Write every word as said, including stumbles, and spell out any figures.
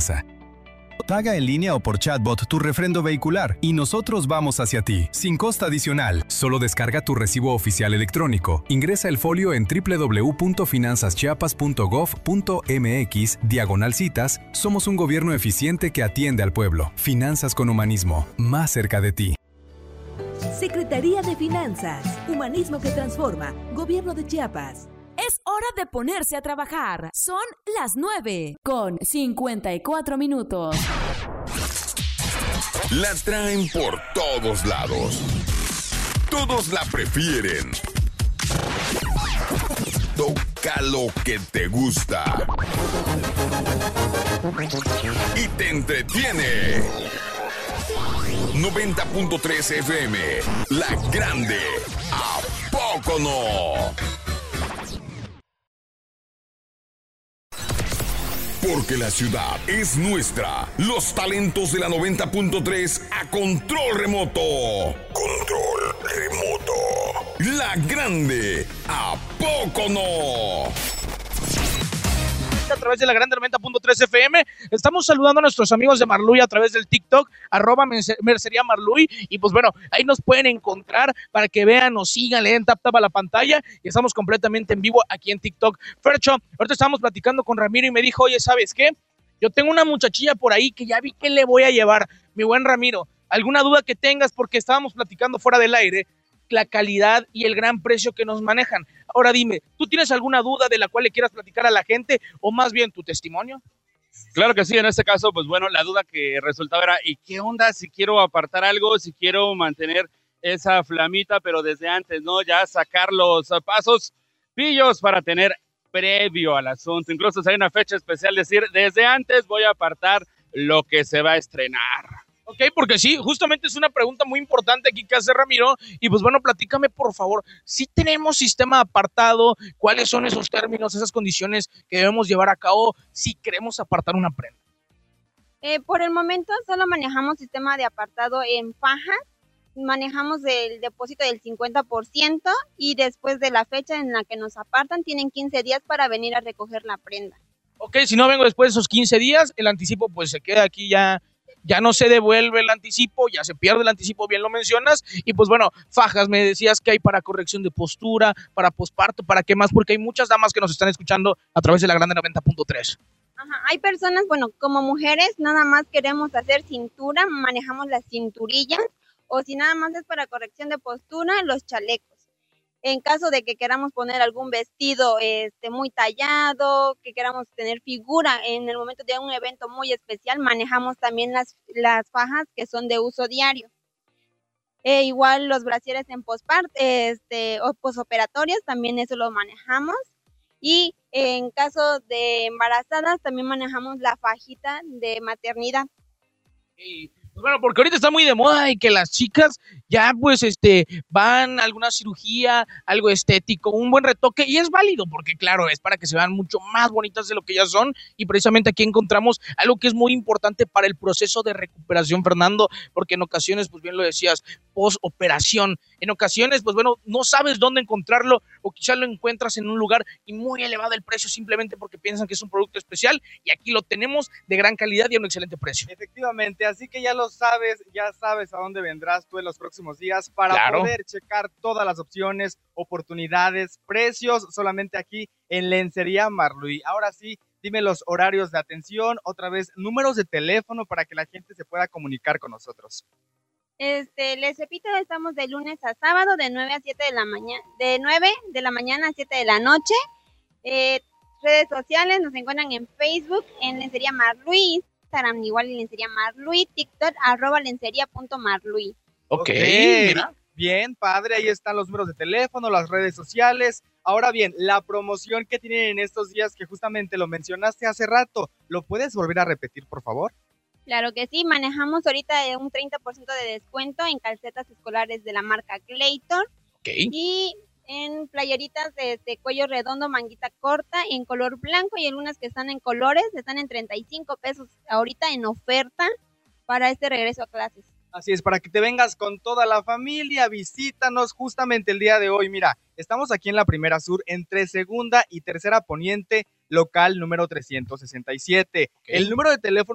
casa. Paga en línea o por chatbot tu refrendo vehicular y nosotros vamos hacia ti, sin costo adicional. Solo descarga tu recibo oficial electrónico. Ingresa el folio en doble u doble u doble u punto finanzas chiapas punto gov punto m x diagonal citas. Somos un gobierno eficiente que atiende al pueblo. Finanzas con humanismo, más cerca de ti. Secretaría de Finanzas, Humanismo que Transforma, Gobierno de Chiapas. Es hora de ponerse a trabajar. Son las nueve con cincuenta y cuatro minutos. La traen por todos lados. Todos la prefieren. Toca lo que te gusta. Y te entretiene. noventa punto tres F M. La Grande. ¿A poco no? Porque la ciudad es nuestra. Los talentos de la noventa punto tres a control remoto. Control remoto. La Grande. ¿A poco no? A través de la Grande noventa punto tres F M. Estamos saludando a nuestros amigos de Marluy a través del TikTok, arroba mercería Marluy. Y pues bueno, ahí nos pueden encontrar para que vean, nos sigan, le den tap tap a la pantalla. Y estamos completamente en vivo aquí en TikTok. Fercho, ahorita estábamos platicando con Ramiro y me dijo, oye, ¿sabes qué? Yo tengo una muchachilla por ahí que ya vi que le voy a llevar. Mi buen Ramiro, ¿alguna duda que tengas? Porque estábamos platicando fuera del aire la calidad y el gran precio que nos manejan. Ahora dime, ¿tú tienes alguna duda de la cual le quieras platicar a la gente o más bien tu testimonio? Claro que sí, en este caso, pues bueno, la duda que resultaba era, ¿y qué onda si quiero apartar algo, si quiero mantener esa flamita, pero desde antes, ¿no? Ya sacar los pasos pillos para tener previo al asunto. Incluso si hay una fecha especial, decir, desde antes voy a apartar lo que se va a estrenar. Ok, porque sí, justamente es una pregunta muy importante aquí que hace Ramiro, y pues bueno, platícame por favor, si tenemos sistema apartado, ¿cuáles son esos términos, esas condiciones que debemos llevar a cabo si queremos apartar una prenda? Eh, por el momento solo manejamos sistema de apartado en fajas, manejamos el depósito del cincuenta por ciento y después de la fecha en la que nos apartan tienen quince días para venir a recoger la prenda. Ok, si no vengo después de esos quince días, el anticipo pues se queda aquí ya... Ya no se devuelve el anticipo, ya se pierde el anticipo, bien lo mencionas. Y pues bueno, fajas, me decías que hay para corrección de postura, para posparto, ¿para qué más? Porque hay muchas damas que nos están escuchando a través de la Grande noventa punto tres. Ajá, hay personas, bueno, como mujeres nada más queremos hacer cintura, manejamos las cinturillas, o si nada más es para corrección de postura, los chalecos. En caso de que queramos poner algún vestido este, muy tallado, que queramos tener figura en el momento de un evento muy especial, manejamos también las, las fajas que son de uso diario. E igual los brasieres en postpart, este, o posoperatorios, también eso lo manejamos. Y en caso de embarazadas, también manejamos la fajita de maternidad. Y pues bueno, porque ahorita está muy de moda y que las chicas ya pues este van a alguna cirugía, algo estético, un buen retoque, y es válido porque claro, es para que se vean mucho más bonitas de lo que ya son, y precisamente aquí encontramos algo que es muy importante para el proceso de recuperación, Fernando, porque en ocasiones, pues bien lo decías, post-operación, en ocasiones, pues bueno, no sabes dónde encontrarlo o quizás lo encuentras en un lugar y muy elevado el precio simplemente porque piensan que es un producto especial, y aquí lo tenemos de gran calidad y a un excelente precio. Efectivamente, así que ya lo sabes, ya sabes a dónde vendrás tú en los próximos días para claro. poder checar todas las opciones, oportunidades, precios, solamente aquí en Lencería Marluy. Ahora sí, dime los horarios de atención, otra vez números de teléfono para que la gente se pueda comunicar con nosotros. Este, les repito, estamos de lunes a sábado de nueve a siete de la mañana, de nueve de la mañana a siete de la noche. Eh, redes sociales nos encuentran en Facebook, en Lencería Marluy, Instagram igual en Lencería Marluy, TikTok, arroba lencería.marluy. Ok, okay. Mira. Bien, padre, ahí están los números de teléfono, las redes sociales. Ahora bien, la promoción que tienen en estos días, que justamente lo mencionaste hace rato, ¿lo puedes volver a repetir, por favor? Claro que sí, manejamos ahorita un treinta por ciento de descuento en calcetas escolares de la marca Clayton. Okay. Y en playeritas de, de cuello redondo, manguita corta, en color blanco, y algunas que están en colores, están en treinta y cinco pesos ahorita en oferta para este regreso a clases. Así es, para que te vengas con toda la familia, visítanos justamente el día de hoy. Mira, estamos aquí en la Primera Sur, entre Segunda y Tercera Poniente, local número trescientos sesenta y siete. Okay. El número de teléfono